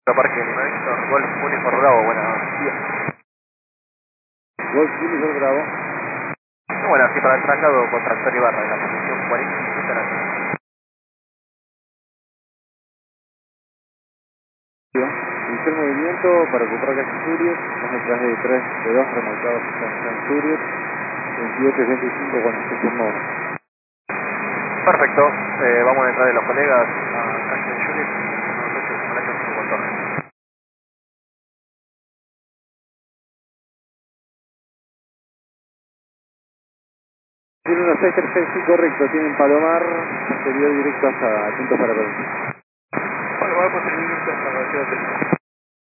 Parque Lima Víctor, Golf Uniforme Bravo, buenos días. Golf Uniforme Bravo. Bueno, así para el traslado con tractor y barra en la posición 47 a la noche. Iniciar movimiento para ocupar calle Asturias, estamos detrás de 3 de 2 remolcados que están en Asturias, 28 y 25 cuando se turno 1. Perfecto, vamos a entrar de los colegas a calle de Juliet, unos 8 de su contorno. Tiene 1635 correcto, tienen Palomar, posterior directo hasta el punto para ver. Palomar, posterior directo hasta la ciudad de